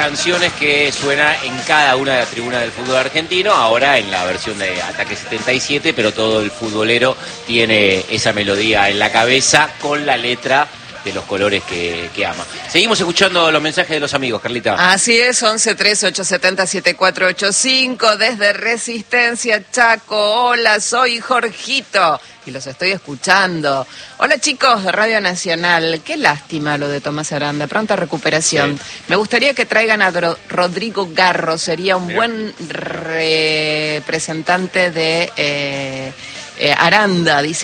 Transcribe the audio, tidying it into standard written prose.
canciones que suena en cada una de las tribunas del fútbol argentino, ahora en la versión de Ataque 77, pero todo el futbolero tiene esa melodía en la cabeza con la letra de los colores que ama. Seguimos escuchando los mensajes de los amigos, Carlita. Así es, 1138707485 desde Resistencia Chaco. Hola, soy Jorgito y los estoy escuchando. Hola chicos de Radio Nacional, qué lástima lo de Tomás Aranda, pronta recuperación. Sí. Me gustaría que traigan a Rodrigo Garro, sería un buen representante de Aranda, dice.